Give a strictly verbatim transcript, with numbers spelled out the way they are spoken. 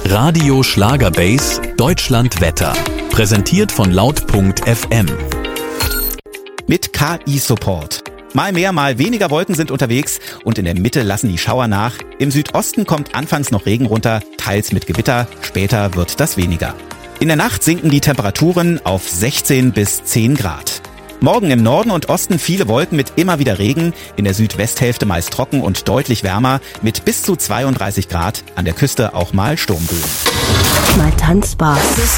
Radio Schlagerbase Deutschland Wetter. Präsentiert von laut punkt f m. Mit K I-Support. Mal mehr, mal weniger Wolken sind unterwegs und in der Mitte lassen die Schauer nach. Im Südosten kommt anfangs noch Regen runter, teils mit Gewitter, später wird das weniger. In der Nacht sinken die Temperaturen auf sechzehn bis zehn Grad. Morgen im Norden und Osten viele Wolken mit immer wieder Regen, in der Südwesthälfte meist trocken und deutlich wärmer mit bis zu zweiunddreißig Grad, an der Küste auch mal Sturmböen. Mal tanzbar.